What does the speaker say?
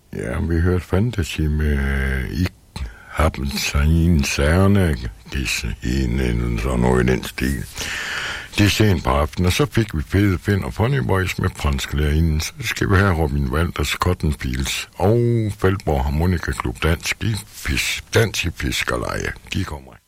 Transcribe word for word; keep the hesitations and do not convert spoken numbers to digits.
Ja, vi hørte Fantasy med Ik haben seine Serne, disse en sådan noget i den stil. Det er sent på aftenen, og så fik vi Fede Finn og Funny Boys med fransk lærerinden. Så skal vi have Robin Walters Cottonfields og Feldborg Harmonika Klub Dansk i Dans i Fiskerleje. De kommer.